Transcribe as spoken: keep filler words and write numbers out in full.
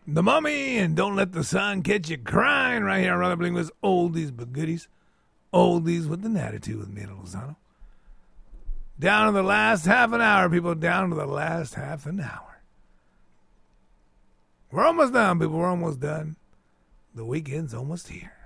The Mummy and Don't Let the Sun Catch You Crying right here on Rather Bling with Oldies But Goodies. Oldies with an attitude with me and Lozano. Down to the last half an hour, people. Down to the last half an hour. We're almost done, people. We're almost done. The weekend's almost here.